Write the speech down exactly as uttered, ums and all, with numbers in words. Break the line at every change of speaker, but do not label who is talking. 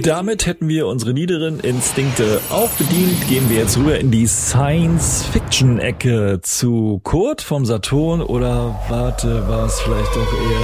Damit hätten wir unsere niederen Instinkte auch bedient. Gehen wir jetzt rüber in die Science-Fiction-Ecke zu Kurt vom Saturn oder warte, war es vielleicht doch eher